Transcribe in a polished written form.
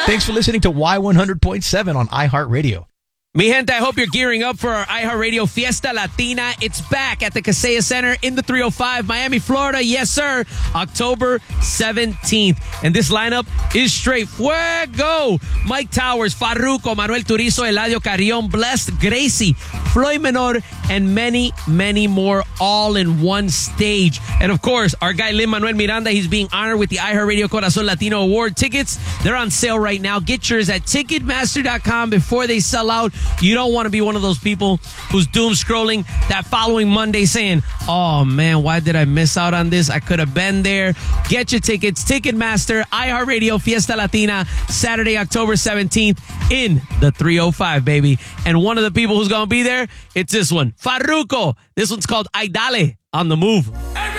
Thanks for listening to Y100.7 on iHeartRadio. Mi gente, I hope you're gearing up for our iHeartRadio Fiesta Latina. It's back at the Kaseya Center in the 305, Miami, Florida. Yes, sir. October 17th. And this lineup is straight fuego. Mike Towers, Farruko, Manuel Turizo, Eladio Carrion, Blessed, Gracie, Floyd Menor, and many, many more all in one stage. And of course, our guy Lin-Manuel Miranda, he's being honored with the iHeartRadio Corazon Latino Award. Tickets, they're on sale right now. Get yours at Ticketmaster.com before they sell out. You don't want to be one of those people who's doom scrolling that following Monday saying, oh man, why did I miss out on this? I could have been there. Get your tickets. Ticketmaster, iHeartRadio Fiesta Latina, Saturday, October 17th in the 305, baby. And one of the people who's going to be there, it's this one. Farruko. This one's called Ay Dale on the Move.